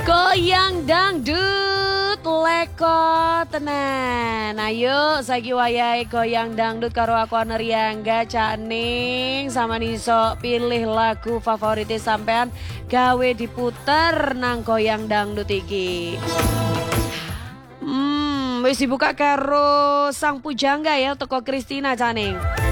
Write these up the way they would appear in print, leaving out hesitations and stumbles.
Goyang dangdut leko tenan. Ayo saiki wayahe goyang dangdut karo aku Aneriangga Cak Ning sama Niso pilih lagu favorit sampean gawe diputer nang goyang dangdut iki. Wis dibuka karo Sang Pujangga ya toko Kristina Cak Ning.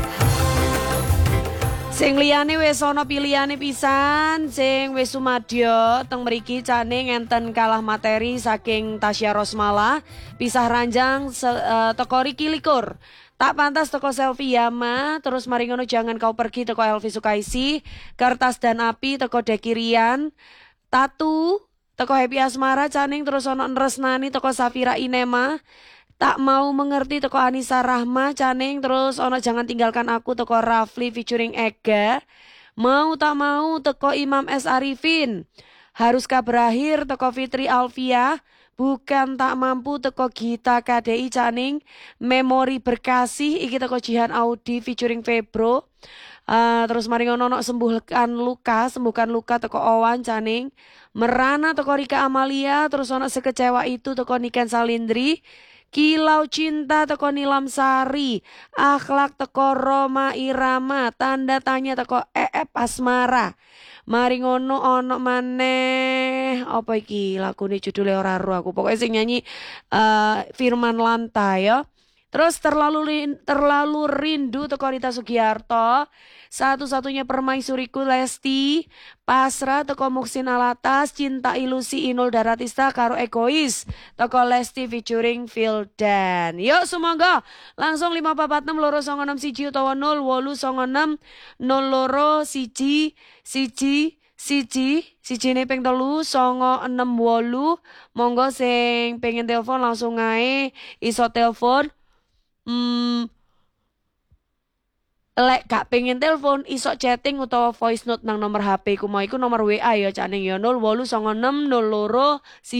Sing liyane wis ana pilihane pisan, sing wis sumadyo teng mriki Cak Ning enten kalah materi saking Tasya Rosmala, pisah ranjang teko Riki Likur. Tak pantas teko Selfie Yama, terus mari ngono jangan kau pergi teko Elvi Sukaisi, Kertas dan Api teko Dekirian, Tatu teko Happy Asmara Cak Ning, terus ana Resnani teko Safira Inema. Tak mau mengerti toko Anissa Rahma Cak Ning, terus ono jangan tinggalkan aku toko Rafli featuring Ega. Mau tak mau toko Imam S Arifin. Haruskah berakhir toko Fitri Alfia. Bukan tak mampu toko Gita KDI Cak Ning. Memori berkasih iki toko Jihan Audi featuring Febro. Terus mari ngono sembuhkan luka toko Owan Cak Ning. Merana toko Rika Amalia, terus ono sekecewa itu toko Niken Salindri. Kilau Cinta teko Nilam Sari, Akhlak teko Roma Irama, Tanda Tanya teko Asmara. Mari ngono ono maneh apa iki lagune judule ora ero aku. Pokoknya sing nyanyi Firman Lanta ya. Terus terlalu rindu teko Rita Sugiarto. Satu-satunya permaisuriku Lesti, Pasrah teko Muksin Alatas, Cinta Ilusi Inul Daratista karo Egois teko Lesti featuring Vildan. Yuk semoga langsung 546 loro 96 siji utawa 0896 02 siji ne ping 3 96 8. Monggo sing pengen telepon langsung ae iso telepon. Lek gak pengen telepon iso chatting utawa voice note nang nomor HP ku mau iku nomor WA ya Cak Ning ya 0896 02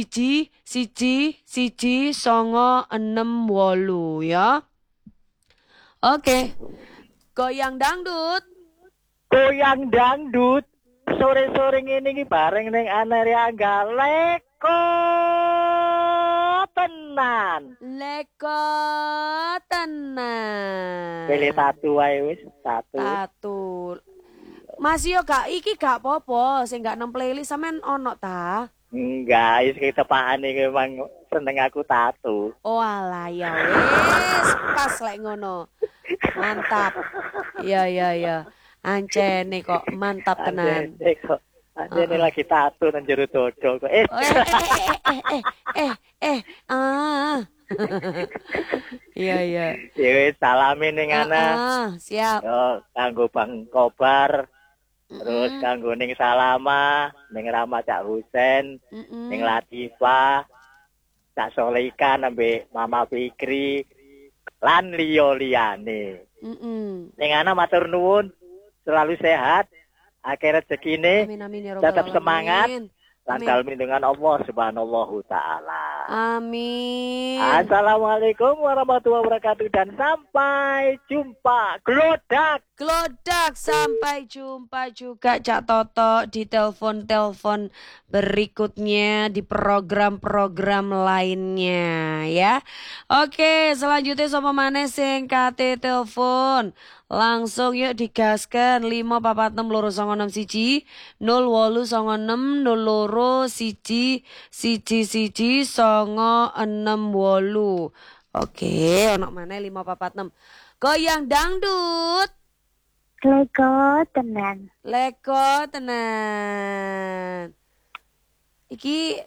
111 968 ya. Oke. Goyang dangdut. Goyang dangdut sore-sore ngene iki bareng ning Aneriangga leko tenan. Leko tenan. Pilih satu wae wis, satu. Satu. Mas yo gak iki gak popo, sing gak nang playlist sampean ono ta? Enggak, wis ketepakane memang seneng aku tato. Oh alah ya wis, pas lek ngono. Mantap. Ya. Ancene kok mantap tenan. Anjene lagi tato nang jero dodol kok. Iya. Ya wis salame ning ana. Siap. Yo kanggo Bang Kobar. Terus kanggo ning Salama, ning Rama Cak Husen, ning Latifah, Cak Solika ambek Mama Fikri lan liyo-liyane. Ning ana matur nuwun, selalu sehat, akeh rezekine, tetap semangat. Lan dalem dengan Allah Subhanahu taala. Amin. Assalamualaikum warahmatullahi wabarakatuh dan sampai jumpa. Glodak Sampai jumpa juga Cak Toto di telepon berikutnya di program-program lainnya ya. Oke, selanjutnya sama maneh sing kate telepon. Langsung yuk digaskan 546 loro 96 siji 0896 02 siji 968. Oke, ono maneh 546. Goyang dangdut. Leko tenan. Iki